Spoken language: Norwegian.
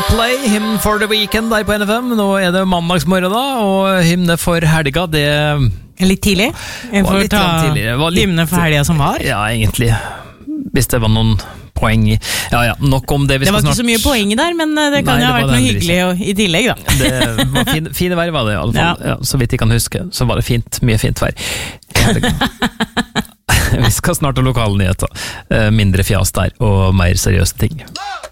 Coldplay, Hymn for the Weekend der på NFM. Nå det mandagsmorgen da, og hymne for helga, det litt tidlig. Jeg får litt ta tidligere. hymne for helga som var. Ja, egentlig. Hvis det var noen poeng i. Ja, nok om det. Det var ikke så mye poeng der, men det kan jo ha vært noe hyggelig i tillegg, da. Det var fine vær var det i alle fall. Ja, så vidt jeg kan huske, så var det fint, mye fint vær. Vi skal snart ha lokalnyheter. Mindre fjas der, og mer seriøse ting.